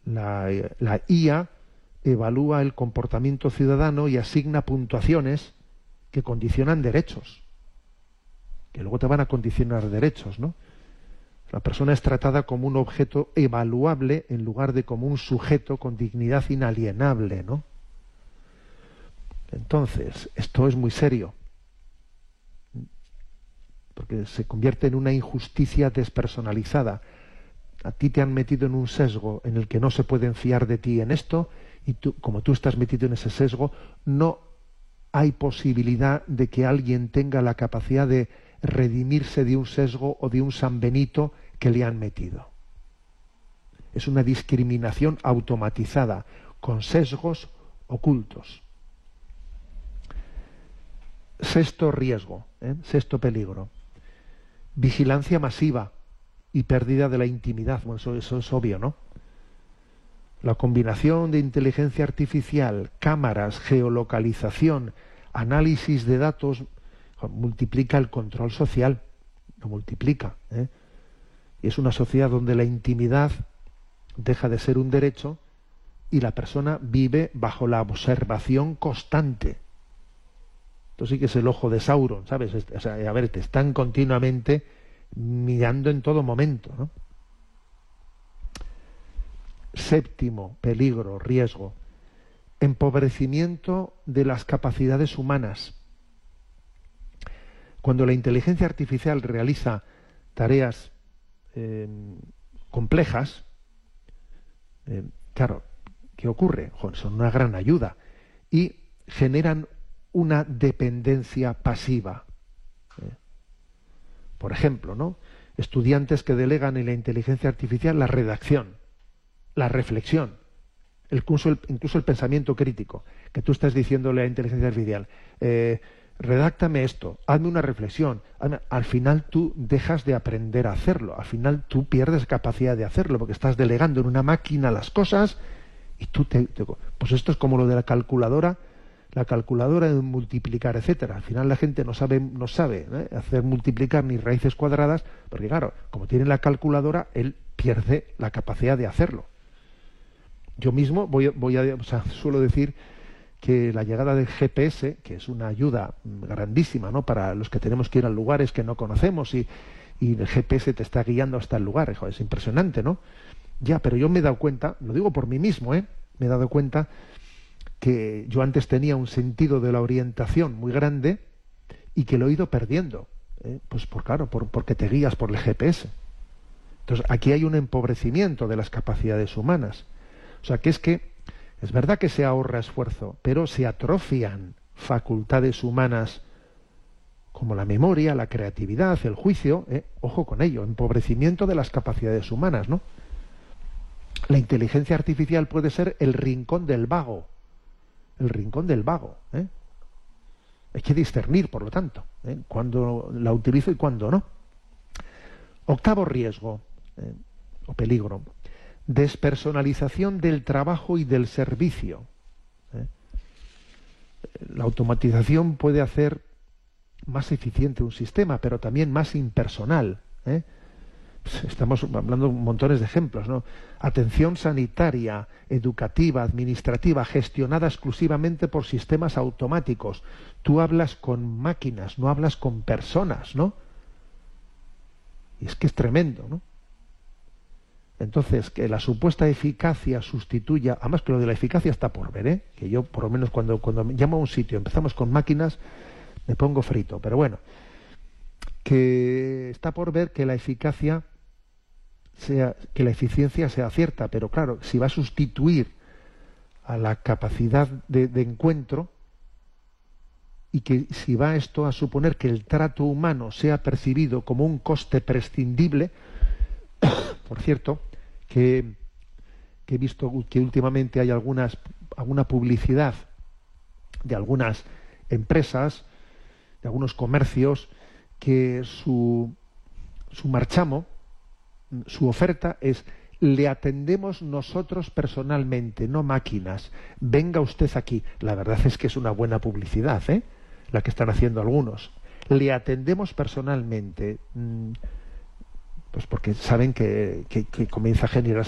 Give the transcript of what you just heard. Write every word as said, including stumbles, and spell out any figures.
la, la I A evalúa el comportamiento ciudadano y asigna puntuaciones que condicionan derechos, que luego te van a condicionar derechos, ¿no? La persona es tratada como un objeto evaluable en lugar de como un sujeto con dignidad inalienable, ¿no? Entonces, esto es muy serio, porque se convierte en una injusticia despersonalizada. A ti te han metido en un sesgo en el que no se pueden fiar de ti en esto, y tú, como tú estás metido en ese sesgo, no hay posibilidad de que alguien tenga la capacidad de redimirse de un sesgo o de un San Benito que le han metido. Es una discriminación automatizada, con sesgos ocultos. Sexto riesgo, ¿eh? Sexto peligro. Vigilancia masiva y pérdida de la intimidad. Bueno, eso, eso es obvio, ¿no? La combinación de inteligencia artificial, cámaras, geolocalización, análisis de datos, multiplica el control social, lo multiplica, ¿eh? Y es una sociedad donde la intimidad deja de ser un derecho y la persona vive bajo la observación constante. Esto sí que es el ojo de Sauron, ¿sabes? O sea, a ver, te están continuamente mirando en todo momento, ¿no? Séptimo peligro, riesgo, empobrecimiento de las capacidades humanas. Cuando la inteligencia artificial realiza tareas eh, complejas, eh, claro, ¿qué ocurre? Joder, son una gran ayuda y generan una dependencia pasiva. ¿eh? Por ejemplo, ¿no? Estudiantes que delegan en la inteligencia artificial la redacción, la reflexión, el curso, el, incluso el pensamiento crítico, que tú estás diciéndole a la inteligencia artificial, eh, redáctame esto, hazme una reflexión. Hazme... Al final tú dejas de aprender a hacerlo, al final tú pierdes capacidad de hacerlo, porque estás delegando en una máquina las cosas y tú te... te... Pues esto es como lo de la calculadora, la calculadora de multiplicar, etcétera. Al final la gente no sabe, no sabe ¿eh? hacer multiplicar ni raíces cuadradas, porque claro, como tiene la calculadora, él pierde la capacidad de hacerlo. Yo mismo voy, voy a, o sea, suelo decir que la llegada del G P S, que es una ayuda grandísima, ¿no?, para los que tenemos que ir a lugares que no conocemos y, y el G P S te está guiando hasta el lugar, joder, es impresionante, ¿no? Ya, pero yo me he dado cuenta, lo digo por mí mismo, ¿eh? Me he dado cuenta que yo antes tenía un sentido de la orientación muy grande y que lo he ido perdiendo, ¿eh? Pues por claro, por, porque te guías por el G P S. Entonces aquí hay un empobrecimiento de las capacidades humanas. O sea que es que es verdad que se ahorra esfuerzo, pero se atrofian facultades humanas como la memoria, la creatividad, el juicio, ¿eh? Ojo con ello, empobrecimiento de las capacidades humanas, ¿no? La inteligencia artificial puede ser el rincón del vago, el rincón del vago, ¿eh? Hay que discernir, por lo tanto, ¿eh? cuándo la utilizo y cuándo no. Octavo riesgo, ¿eh? o peligro. Despersonalización del trabajo y del servicio. ¿eh? La automatización puede hacer más eficiente un sistema, pero también más impersonal. ¿eh? Estamos hablando de montones de ejemplos, ¿no? Atención sanitaria, educativa, administrativa, gestionada exclusivamente por sistemas automáticos. Tú hablas con máquinas, no hablas con personas, ¿no? Y es que es tremendo, ¿no? Entonces, que la supuesta eficacia sustituya, además que lo de la eficacia está por ver, ¿eh? Que yo, por lo menos, cuando, cuando me llamo a un sitio, empezamos con máquinas, me pongo frito. Pero bueno, que está por ver que la eficacia sea, que la eficiencia sea cierta, pero claro, si va a sustituir a la capacidad de, de encuentro, y que si va esto a suponer que el trato humano sea percibido como un coste prescindible, por cierto, que, que he visto que últimamente hay algunas alguna publicidad de algunas empresas, de algunos comercios, que su, su marchamo, su oferta es: le atendemos nosotros personalmente, no máquinas. Venga usted aquí. La verdad es que es una buena publicidad, ¿eh? La que están haciendo algunos. Le atendemos personalmente. Pues porque saben que, que, que comienza a generar